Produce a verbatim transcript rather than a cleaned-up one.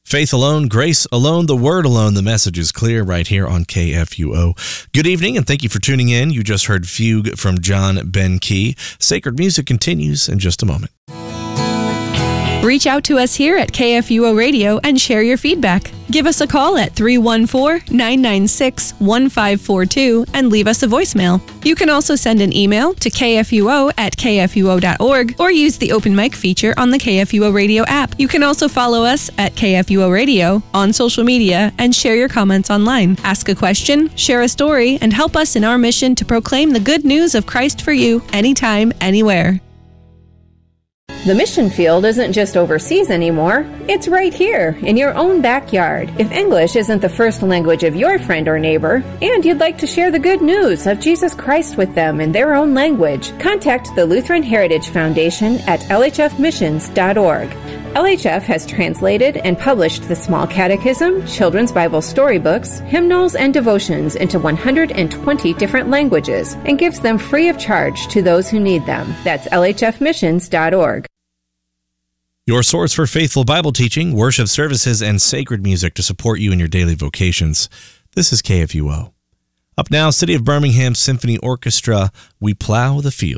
Faith alone, grace alone, the word alone. The message is clear right here on K F U O. Good evening, and thank you for tuning in. You just heard Fugue from John Ben Key. Sacred music continues in just a moment. Reach out to us here at K F U O Radio and share your feedback. Give us a call at three one four, nine nine six, one five four two and leave us a voicemail. You can also send an email to k f u o at k f u o dot org or use the open mic feature on the K F U O Radio app. You can also follow us at K F U O Radio on social media and share your comments online. Ask a question, share a story, and help us in our mission to proclaim the good news of Christ for you anytime, anywhere. The mission field isn't just overseas anymore. It's right here, in your own backyard. If English isn't the first language of your friend or neighbor, and you'd like to share the good news of Jesus Christ with them in their own language, contact the Lutheran Heritage Foundation at l h f missions dot org. L H F has translated and published the Small Catechism, Children's Bible storybooks, hymnals, and devotions into one hundred twenty different languages and gives them free of charge to those who need them. That's l h f missions dot org. Your source for faithful Bible teaching, worship services, and sacred music to support you in your daily vocations. This is K F U O. Up now, City of Birmingham Symphony Orchestra, We Plow the Field.